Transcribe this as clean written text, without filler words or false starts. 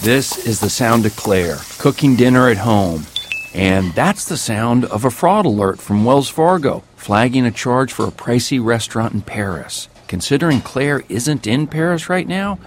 This is the sound of Claire, cooking dinner at home. And that's the sound of a fraud alert from Wells Fargo, flagging a charge for a pricey restaurant in Paris. Considering Claire isn't in Paris right now,